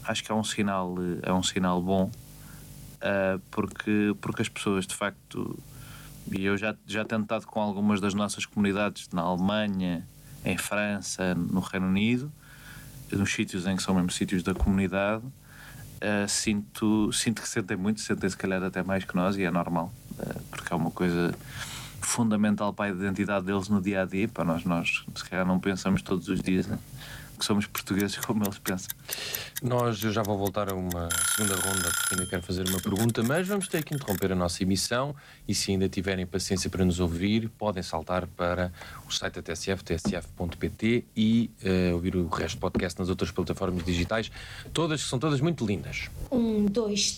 acho que é um sinal bom, porque as pessoas, de facto, e eu já tenho estado com algumas das nossas comunidades na Alemanha, em França, no Reino Unido, nos sítios em que são mesmo sítios da comunidade, sinto que sentem se calhar até mais que nós, e é normal, porque é uma coisa fundamental para a identidade deles no dia a dia. Para nós se calhar não pensamos todos os dias, né, que somos portugueses como eles pensam. Eu já vou voltar a uma segunda ronda, porque ainda quero fazer uma pergunta, mas vamos ter que interromper a nossa emissão, e se ainda tiverem paciência para nos ouvir, podem saltar para o site da TSF, tsf.pt, e ouvir o resto do podcast nas outras plataformas digitais, são todas muito lindas. 1, 2,